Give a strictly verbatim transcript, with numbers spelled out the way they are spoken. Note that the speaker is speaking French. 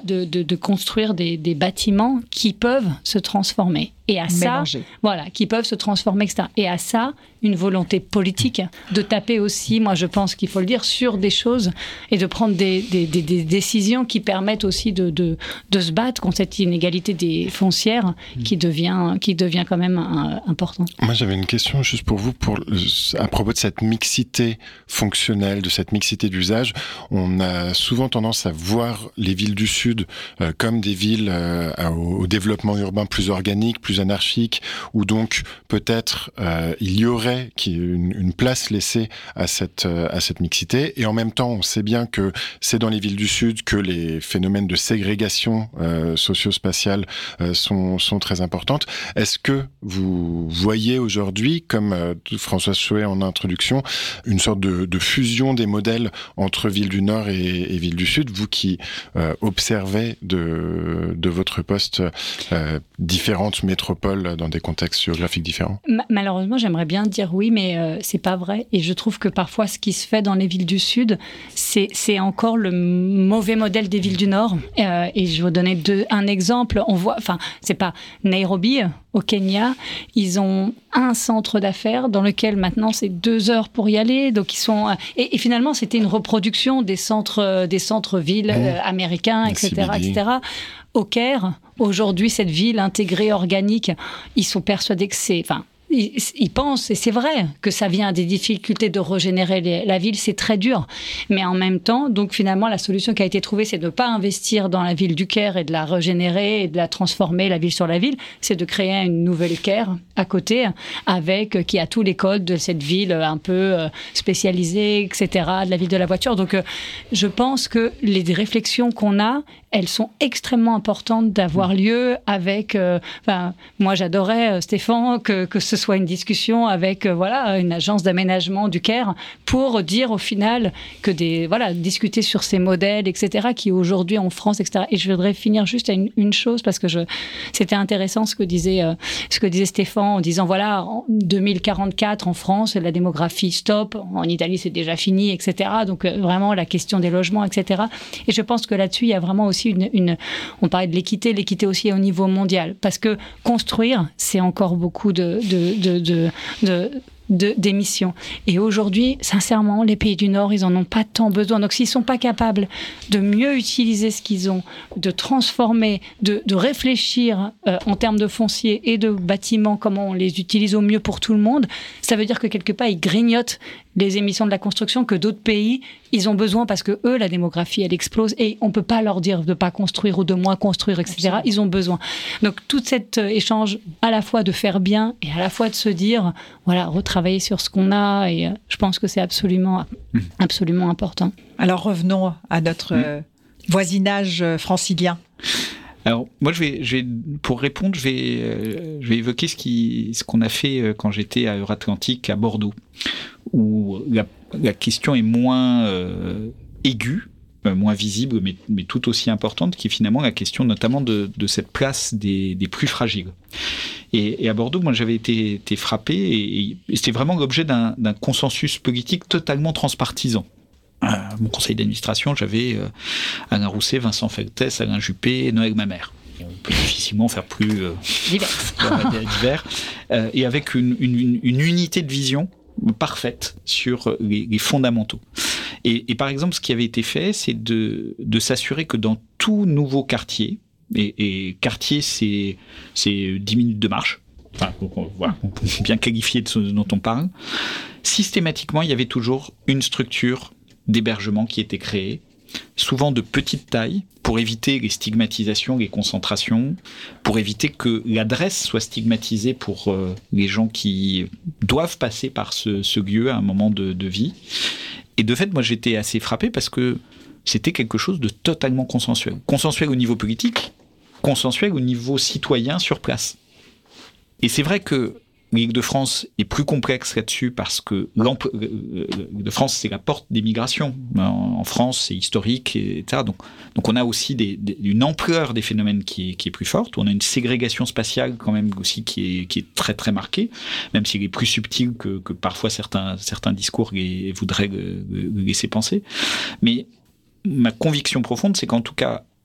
de, de, de construire des, des bâtiments qui peuvent se transformer. Et à Mélanger. ça, voilà, qui peuvent se transformer, et cetera. Et à ça, une volonté politique de taper aussi, moi je pense qu'il faut le dire, sur des choses et de prendre des, des, des, des décisions qui permettent aussi de, de, de se battre contre cette inégalité des foncières qui devient, qui devient quand même un, importante. Moi j'avais une question juste pour vous, pour, à propos de cette mixité fonctionnelle, de cette mixité d'usage. On a souvent tendance à voir les villes du Sud euh, comme des villes euh, au, au développement urbain plus organique, plus anarchique, où donc peut-être euh, il y aurait une, une place laissée à cette, euh, à cette mixité. Et en même temps, on sait bien que c'est dans les villes du Sud que les phénomènes de ségrégation euh, socio-spatiale euh, sont, sont très importantes. Est-ce que vous voyez aujourd'hui, comme euh, Françoise Choët en introduction, une sorte de, de fusion des modèles entre villes du Nord et, et villes du Sud, vous qui euh, observez de, de votre poste euh, différentes métropoles dans des contextes géographiques différents? Malheureusement, j'aimerais bien dire oui, mais euh, c'est pas vrai. Et je trouve que parfois, ce qui se fait dans les villes du Sud, c'est, c'est encore le mauvais modèle des villes du Nord. Euh, et je vais vous donner deux, un exemple. On voit, enfin, c'est pas Nairobi, au Kenya, ils ont un centre d'affaires dans lequel maintenant c'est deux heures pour y aller. Donc ils sont et, et finalement c'était une reproduction des centres des centres-villes mmh. euh, américains, et cetera, et cetera. Au Caire, aujourd'hui, cette ville intégrée, organique, ils sont persuadés que c'est... Enfin, ils, ils pensent, et c'est vrai, que ça vient des difficultés de régénérer les, la ville, c'est très dur. Mais en même temps, donc finalement, la solution qui a été trouvée, c'est de ne pas investir dans la ville du Caire et de la régénérer et de la transformer, la ville sur la ville, c'est de créer une nouvelle Caire à côté, avec, qui a tous les codes de cette ville un peu spécialisée, et cetera, de la ville de la voiture. Donc, je pense que les réflexions qu'on a, elles sont extrêmement importantes d'avoir lieu avec... Euh, enfin, moi, j'adorais, euh, Stéphane, que, que ce soit une discussion avec euh, voilà, une agence d'aménagement du Caire pour dire au final que des... Voilà, discuter sur ces modèles, et cetera, qui aujourd'hui en France, et cetera. Et je voudrais finir juste à une, une chose, parce que je, c'était intéressant ce que disait, euh, ce que disait Stéphane en disant, voilà, en deux mille quarante-quatre, en France, la démographie stop. En Italie, c'est déjà fini, et cetera. Donc, euh, vraiment, la question des logements, et cetera. Et je pense que là-dessus, il y a vraiment aussi Une, une, on parlait de l'équité, l'équité aussi au niveau mondial, parce que construire, c'est encore beaucoup de, de, de, de, de De, d'émissions. Et aujourd'hui, sincèrement, les pays du Nord, ils n'en ont pas tant besoin. Donc, s'ils ne sont pas capables de mieux utiliser ce qu'ils ont, de transformer, de, de réfléchir euh, en termes de foncier et de bâtiments, comment on les utilise au mieux pour tout le monde, ça veut dire que quelque part, ils grignotent les émissions de la construction que d'autres pays, ils ont besoin parce que eux, la démographie, elle explose et on ne peut pas leur dire de ne pas construire ou de moins construire, et cetera. Absolument. Ils ont besoin. Donc, tout cet échange à la fois de faire bien et à la fois de se dire, voilà, retravailler sur ce qu'on a, et je pense que c'est absolument, absolument important. Alors, revenons à notre mmh. voisinage francilien. Alors, moi, je vais, je vais, pour répondre, je vais, euh, je vais évoquer ce, qui, ce qu'on a fait quand j'étais à Euratlantique, à Bordeaux, où la, la question est moins euh, aiguë, euh, moins visible, mais, mais tout aussi importante, qui est finalement la question notamment de, de cette place des, des plus fragiles. Et, et à Bordeaux, moi, j'avais été, été frappé, et, et c'était vraiment l'objet d'un, d'un consensus politique totalement transpartisan. À mon conseil d'administration, j'avais euh, Alain Rousset, Vincent Feltès, Alain Juppé et Noël Mamère. On peut difficilement faire plus euh, divers, divers euh, et avec une, une, une unité de vision parfaite sur les, les fondamentaux. Et, et par exemple, ce qui avait été fait, c'est de, de s'assurer que dans tout nouveau quartier, et, et quartier, c'est, c'est dix minutes de marche, enfin, on, voilà, on peut bien qualifier de ce dont on parle, systématiquement, il y avait toujours une structure d'hébergement qui étaient créés, souvent de petite taille, pour éviter les stigmatisations, les concentrations, pour éviter que l'adresse soit stigmatisée pour euh, les gens qui doivent passer par ce, ce lieu à un moment de, de vie. Et de fait, moi, j'étais assez frappé parce que c'était quelque chose de totalement consensuel. Consensuel au niveau politique, consensuel au niveau citoyen sur place. Et c'est vrai que l'Île-de-France est plus complexe là-dessus parce que l'Île-de-France, c'est la porte des migrations. En France, c'est historique, et cetera. Donc, donc on a aussi des, des, une ampleur des phénomènes qui est, qui est plus forte. On a une ségrégation spatiale quand même aussi qui est, qui est très très marquée, même s'il est plus subtil que, que parfois certains, certains discours les, voudraient le, le laisser penser. Mais ma conviction profonde, c'est qu'en tout cas,